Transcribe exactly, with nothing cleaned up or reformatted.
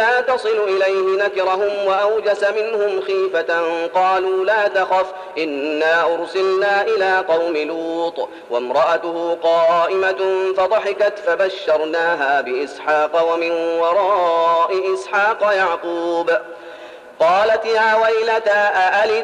لا تصل إليه نكرهم وأوجس منهم خيفة قالوا لا تخف إنا أرسلنا إلى قوم لوط وامرأته قائمة فضحكت فبشرناها بإسحاق ومن وراء إسحاق يعقوب قالت يا ويلتى أألد